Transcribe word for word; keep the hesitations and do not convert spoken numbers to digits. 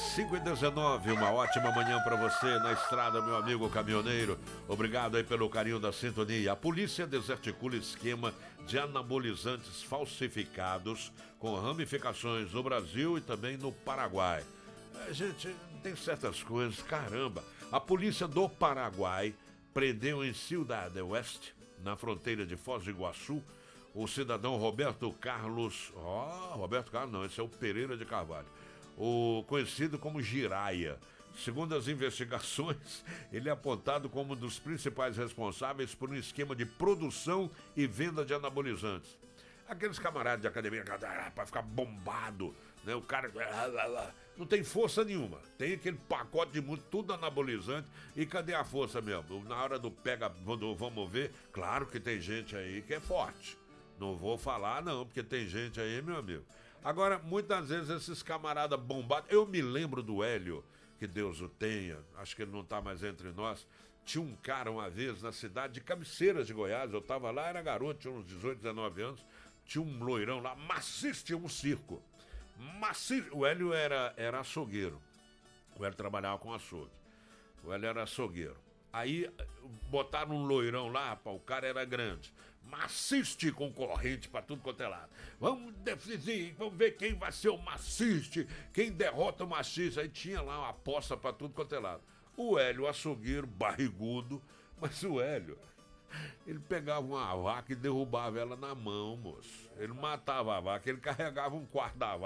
cinco e dezenove, uma ótima manhã para você na estrada, meu amigo caminhoneiro. Obrigado aí pelo carinho da sintonia. A polícia desarticula esquema de anabolizantes falsificados com ramificações no Brasil e também no Paraguai. A gente tem certas coisas, caramba. A polícia do Paraguai prendeu em Ciudad Oeste, na fronteira de Foz do Iguaçu, o cidadão Roberto Carlos... Ó, oh, Roberto Carlos não, esse é o Pereira de Carvalho. O conhecido como Giraia. Segundo as investigações, ele é apontado como um dos principais responsáveis por um esquema de produção e venda de anabolizantes. Aqueles camaradas de academia para ficar bombado, né? O cara não tem força nenhuma. Tem aquele pacote de muito, tudo anabolizante. E cadê a força mesmo? Na hora do pega, do vamos ver, claro que tem gente aí que é forte. Não vou falar não, porque tem gente aí, meu amigo. Agora, muitas vezes esses camaradas bombados... Eu me lembro do Hélio, que Deus o tenha, acho que ele não está mais entre nós. Tinha um cara uma vez na cidade de Cabeceiras de Goiás, eu estava lá, era garoto, tinha uns dezoito, dezenove anos. Tinha um loirão lá, maciço, tinha um circo. Maciço. O Hélio era, era açougueiro. O Hélio trabalhava com açougue. O Hélio era açougueiro. Aí botaram um loirão lá, rapaz, o cara era grande. Maciste concorrente pra tudo quanto é lado. Vamos decidir, vamos ver quem vai ser o maciste, quem derrota o maciste. Aí tinha lá uma aposta pra tudo quanto é lado. O Hélio, açougueiro, barrigudo, mas o Hélio, ele pegava uma vaca e derrubava ela na mão, moço. Ele matava a vaca, ele carregava um quarto da vaca.